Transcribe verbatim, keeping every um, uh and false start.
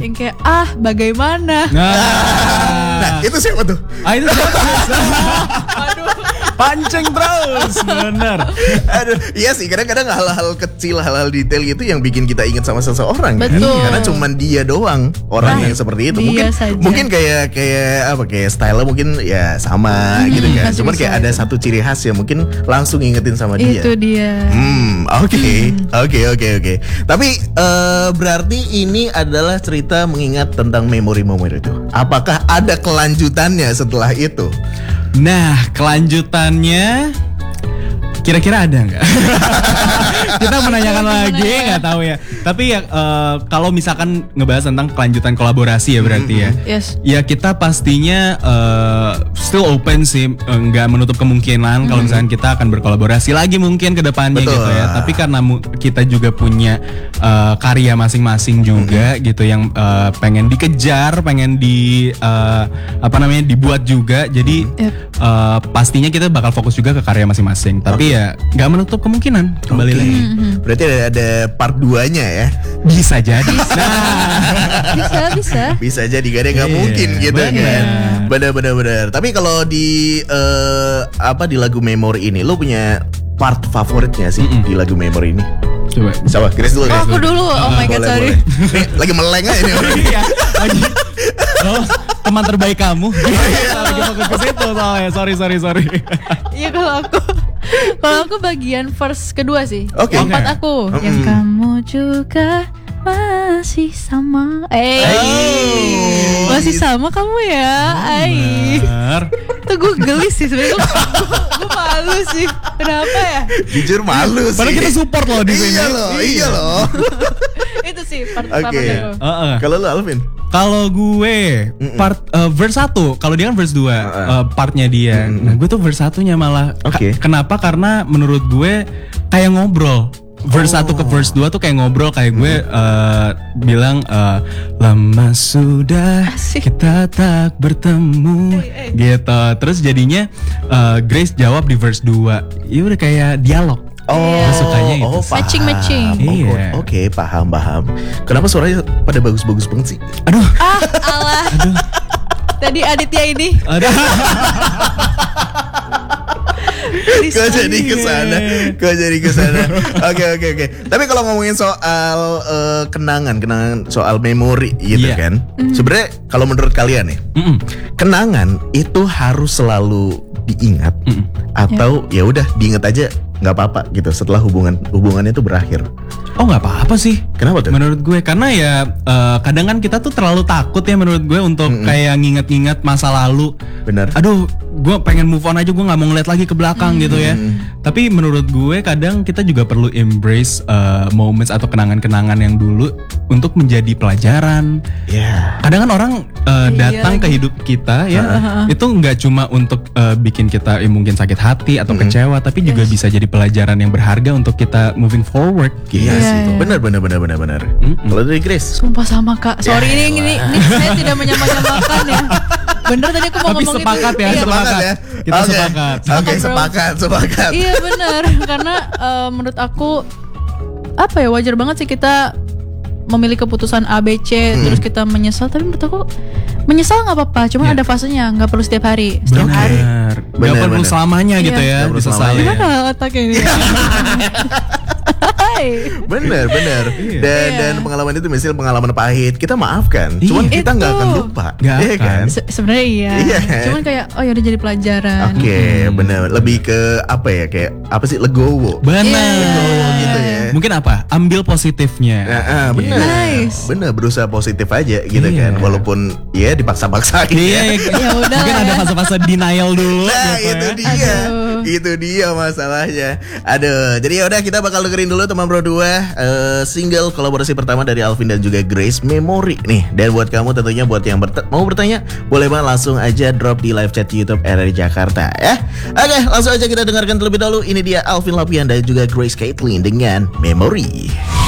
yang kayak ah bagaimana. Nah, Nah, itu siapa tuh? ah, itu siapa? Aduh. Pancing terus, bener. Aduh, iya sih kadang-kadang hal-hal kecil, hal-hal detail gitu yang bikin kita ingat sama seseorang kan? Betul. Karena cuman dia doang orang Nah, yang seperti itu. dia Mungkin saja. mungkin kayak kayak apa kayak style mungkin ya sama Hmm, gitu kan. masih Cuman bisa kayak ada itu. satu ciri khas yang mungkin langsung ingetin sama dia. Itu dia. Hmm, oke, oke, oke, oke. Tapi eh, berarti ini adalah cerita mengingat tentang memori-memori itu. Apakah ada kelanjutannya setelah itu? Nah, kelanjutannya kira-kira ada nggak? Kita menanyakan Gimana lagi, ya? nggak tahu ya. Tapi ya eh, kalau misalkan ngebahas tentang kelanjutan kolaborasi ya berarti ya. Yes. Ya kita pastinya eh, still open sih, eh, nggak menutup kemungkinan kalau misalkan kita akan berkolaborasi lagi mungkin ke depannya Betul. gitu ya. Tapi karena mu- kita juga punya eh, karya masing-masing juga gitu yang eh, pengen dikejar, pengen di eh, apa namanya dibuat juga. Jadi Yep. eh, pastinya kita bakal fokus juga ke karya masing-masing. Tapi ya nggak menutup kemungkinan kembali Oke. lagi. Berarti ada, ada part dua-nya ya. Bisa jadi. Nah, Bisa bisa. Bisa jadi gak ada nggak Iya, mungkin gitu benar. kan. Benar-benar benar. Tapi kalau di eh, apa di lagu Memory ini lo punya part favoritnya sih Mm-mm. di lagu Memory ini? coba. Coba Grace dulu. Oh, Grace aku dulu. Oh my god, Boleh, sorry. boleh. Nih, lagi meleng aja nih. Iya, lagi. Oh, teman terbaik kamu. Lagi fokus ke situ soalnya. Sorry, sorry, sorry. Iya kalau aku kalau aku bagian verse kedua sih. Oke. Yang part Oke. aku. Mm-mm. Yang kamu juga masih sama. Eh. Oh, Masih gitu. sama kamu ya. Ai. Benar. Tuh gue gelis sih sebenarnya. Gue malu sih. Kenapa ya? Jujur malu sih. Padahal kita support loh di sini. Iya loh, iya loh. Itu sih part Oke. favorit aku. Heeh. Kalau lu Alvin? Kalau gue part eh, verse satu, kalau dia kan verse dua, Heeh. eh, partnya dia. Nah, gue tuh verse satunya malah. Ka- Oke. Kenapa? Karena menurut gue kayak ngobrol. Verse satu ke verse dua tuh kayak ngobrol, kayak gue eh, bilang eh, lama sudah Asik. kita tak bertemu Eh, eh. gitu. Terus jadinya eh, Grace jawab di verse dua. Ya udah kayak dialog. Oh, Iya. Sukanya itu. oh, paham. Matching-matching. Oh, Iya. Oke, paham, paham. Kenapa suaranya pada bagus-bagus banget sih? Aduh, Ah, alah. Tadi Aditya ini. aduh. Kok jadi ke sana? Kok jadi ke sana? Oke, oke, oke. Tapi kalau ngomongin soal eh, kenangan, kenangan soal memori gitu Iya. kan. Sebenarnya kalau menurut kalian nih, Mm-mm. kenangan itu harus selalu diingat Mm-mm. atau ya udah diingat aja nggak apa-apa gitu setelah hubungan hubungannya itu berakhir. Oh nggak apa-apa sih. Kenapa tuh? Menurut gue karena ya eh, kadang kan kita tuh terlalu takut ya menurut gue untuk kayak nginget-nginget masa lalu. Benar. Aduh, gue pengen move on aja, gue nggak mau ngeliat lagi ke belakang gitu ya. Tapi menurut gue kadang kita juga perlu embrace eh, moments atau kenangan-kenangan yang dulu untuk menjadi pelajaran. Ya. Kadang kan orang eh, Iya datang ke lagi. hidup kita ya, itu nggak cuma untuk eh, bikin kita eh, mungkin sakit hati atau kecewa, tapi juga bisa jadi pelajaran yang berharga untuk kita moving forward. Gitu. Iya Iya, sih. iya. Benar, benar, benar, benar, benar. Mm-mm. Kalau dari Grace? Sumpah sama kak. Sorry Ya ini, ini ini saya tidak menyamakan ya. Bener tadi aku mau Tapi ngomong sepakat itu. ya, Iya, sepakat. ya. Kita Oke. sepakat. Oke, Sepakat, bro. sepakat, sepakat. Iya bener. Karena eh, menurut aku apa ya wajar banget sih kita memilih keputusan A B C terus kita menyesal. Tapi menurut aku menyesal nggak apa-apa. Cuma Iya. ada fasenya. Nggak perlu setiap hari. Setiap Benar. hari. Gak Benar, perlu benar. selamanya Iya. gitu ya Nggak perlu disesali. selamanya. Gimana otaknya ini? Hai. Bener, bener. Iya. Dan Iya. dan pengalaman itu misalnya pengalaman pahit, kita maafkan. Cuman Iya. kita nggak Itu. akan lupa, Nggak iya akan. kan? Se- Sebenarnya iya. Iya. Cuman kayak oh ya udah jadi pelajaran. Oke, bener. Lebih ke apa ya? Kayak apa sih? Legowo. Benar. Iya. Gitu ya. Mungkin apa? Ambil positifnya. Ya, ah, bener. Nice. Bener, berusaha positif aja gitu Iya. kan. Walaupun ya dipaksa-paksain. Iya, ya. Ya udah mungkin lah ada ya. fase-fase denial dulu. Nah, gitu itu ya. dia. Aduh. Itu dia masalahnya. Aduh, jadi ya udah kita bakal dengerin dulu teman Bro dua eh, single kolaborasi pertama dari Alvin dan juga Grace, Memory nih. Dan buat kamu tentunya buat yang bert- mau bertanya, boleh banget langsung aja drop di live chat YouTube R R I Jakarta ya. Oke, langsung aja kita dengarkan terlebih dahulu. Ini dia Alvin Lapian dan juga Grace Caitlin dengan Memory.